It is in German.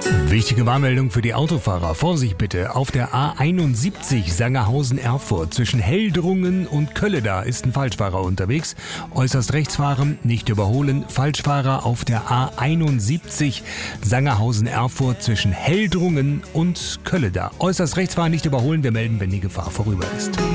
Wichtige Warnmeldung für die Autofahrer. Vorsicht bitte. Auf der A71 Sangerhausen-Erfurt zwischen Heldrungen und Kölleda ist ein Falschfahrer unterwegs. Äußerst rechts fahren, nicht überholen. Falschfahrer auf der A71 Sangerhausen-Erfurt zwischen Heldrungen und Kölleda. Äußerst rechts fahren, nicht überholen. Wir melden, wenn die Gefahr vorüber ist.